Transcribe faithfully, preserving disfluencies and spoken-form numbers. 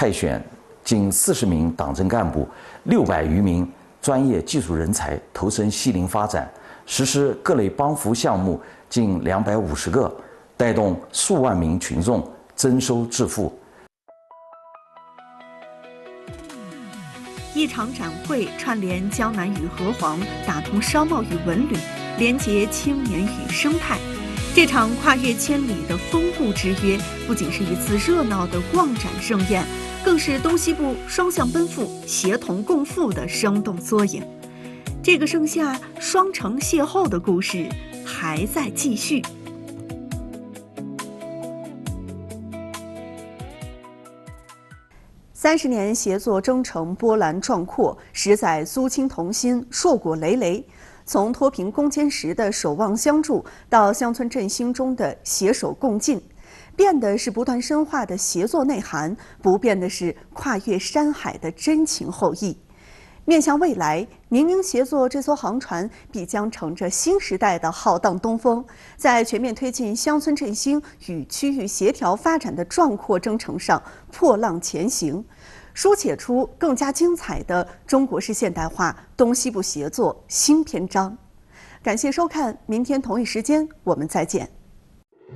派选近四十名党政干部、六百余名专业技术人才投身西林发展，实施各类帮扶项目近两百五十个，带动数万名群众增收致富。 一场展会串联江南与河湟，打通商贸与文旅，连结青年与生态。这场跨越千里的风物之约，不仅是一次热闹的逛展盛宴，更是东西部双向奔赴、协同共富的生动缩影。这个盛夏双城邂逅的故事还在继续。三十年协作征程波澜壮阔，十载苏青同心，硕果累累。从脱贫攻坚时的守望相助，到乡村振兴中的携手共进，变的是不断深化的协作内涵，不变的是跨越山海的真情厚谊。面向未来，宁宁协作这艘航船必将乘着新时代的浩荡东风，在全面推进乡村振兴与区域协调发展的壮阔征程上破浪前行，书写出更加精彩的中国式现代化东西部协作新篇章。感谢收看，明天同一时间我们再见。